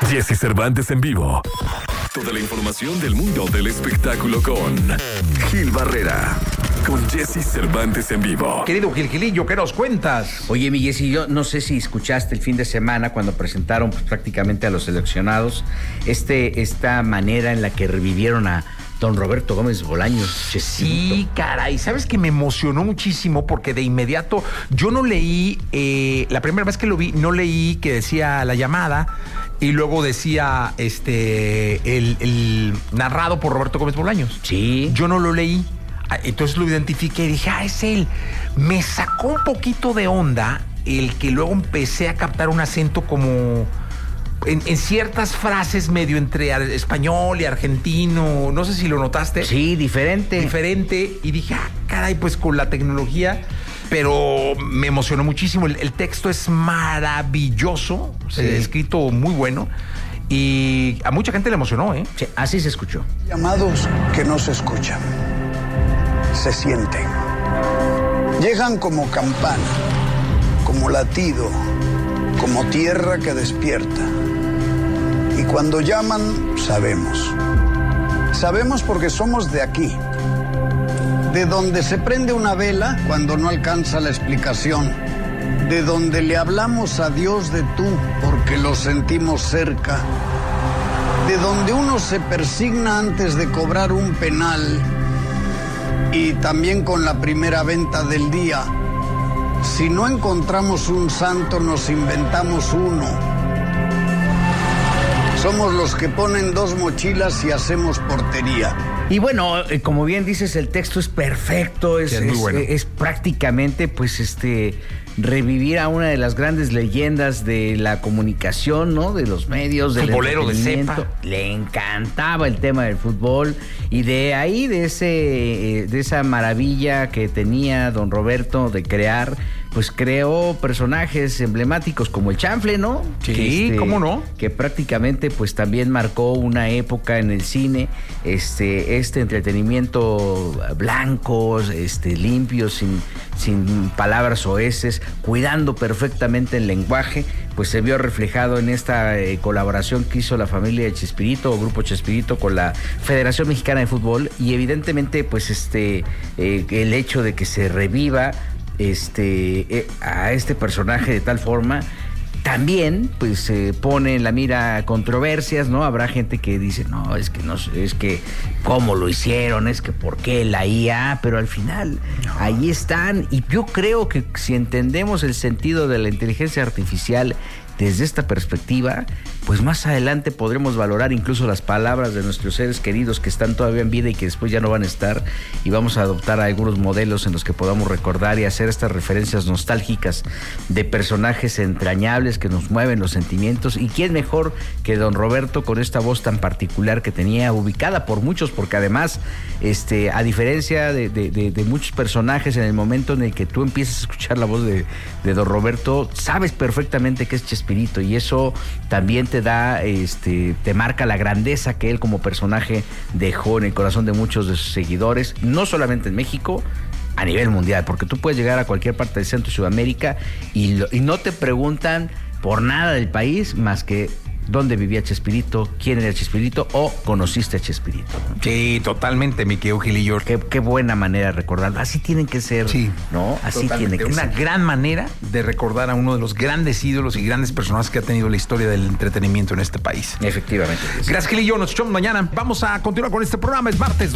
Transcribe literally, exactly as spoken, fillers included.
Jesse Cervantes en vivo. Toda la información del mundo del espectáculo con Gil Barrera. Con Jesse Cervantes en vivo. Querido Gil Gilillo, ¿qué nos cuentas? Oye, mi Jesse, yo no sé si escuchaste el fin de semana cuando presentaron pues, prácticamente a los seleccionados este, esta manera en la que revivieron a don Roberto Gómez Bolaños. Chespirito. Sí, caray, ¿sabes que me emocionó muchísimo? Porque de inmediato yo no leí, eh, la primera vez que lo vi, no leí que decía la llamada y luego decía este el, el narrado por Roberto Gómez Bolaños. Sí. Yo no lo leí. Entonces lo identifiqué y dije, ah, es él. Me sacó un poquito de onda el que luego empecé a captar un acento como en, en ciertas frases medio entre español y argentino. No sé si lo notaste. Sí, diferente. Diferente. Y dije, ah, caray, pues con la tecnología. Pero me emocionó muchísimo. El, el texto es maravilloso. Sí. Eh, escrito muy bueno. Y a mucha gente le emocionó, ¿eh? Sí, así se escuchó. Llamados que no se escuchan. Se sienten. Llegan como campana, como latido, como tierra que despierta. Y cuando llaman, sabemos. Sabemos porque somos de aquí. De donde se prende una vela cuando no alcanza la explicación. De donde le hablamos a Dios de tú porque lo sentimos cerca. De donde uno se persigna antes de cobrar un penal. Y también con la primera venta del día. Si no encontramos un santo, nos inventamos uno. Somos los que ponen dos mochilas y hacemos portería. Y bueno, eh, como bien dices, el texto es perfecto, es, sí, es, muy es, bueno. es, es prácticamente, pues, este, revivir a una de las grandes leyendas de la comunicación, ¿no? De los medios, del futbolero de cepa. Le encantaba el tema del fútbol y de ahí, de ese, eh, de esa maravilla que tenía don Roberto de crear, pues creó personajes emblemáticos como el Chanfle, ¿no? Sí, que, este, ¿cómo no? Que prácticamente pues también marcó una época en el cine, este, este entretenimiento blanco, este, limpio, sin, sin palabras oeces, cuidando perfectamente el lenguaje, pues se vio reflejado en esta eh, colaboración que hizo la familia de Chespirito o Grupo Chespirito con la Federación Mexicana de Fútbol, y evidentemente pues este eh, el hecho de que se reviva este eh, a este personaje de tal forma también pues se eh, pone en la mira controversias, ¿no? Habrá gente que dice, no, es que no, es que cómo lo hicieron, es que por qué la I A, pero al final no. Ahí están, y yo creo que si entendemos el sentido de la inteligencia artificial desde esta perspectiva, pues más adelante podremos valorar incluso las palabras de nuestros seres queridos que están todavía en vida y que después ya no van a estar, y vamos a adoptar algunos modelos en los que podamos recordar y hacer estas referencias nostálgicas de personajes entrañables que nos mueven los sentimientos. Y quién mejor que don Roberto con esta voz tan particular que tenía, ubicada por muchos, porque además, este, a diferencia de, de, de, de muchos personajes, en el momento en el que tú empiezas a escuchar la voz de, de don Roberto, sabes perfectamente que es Chespirito, y eso también te da, este, te marca la grandeza que él como personaje dejó en el corazón de muchos de sus seguidores, no solamente en México, a nivel mundial, porque tú puedes llegar a cualquier parte del Centro y Sudamérica y, lo, y no te preguntan por nada del país más que dónde vivía Chespirito, quién era Chespirito o conociste a Chespirito, ¿no? Sí, totalmente, mi querido Gilillo. Qué, qué buena manera de recordarlo. Así tienen que ser, sí, ¿no? Así tiene que una ser. Una gran manera de recordar a uno de los grandes ídolos y grandes personajes que ha tenido la historia del entretenimiento en este país. Efectivamente. Gracias, Gilillo. Nos escuchamos mañana. Vamos a continuar con este programa. Es martes.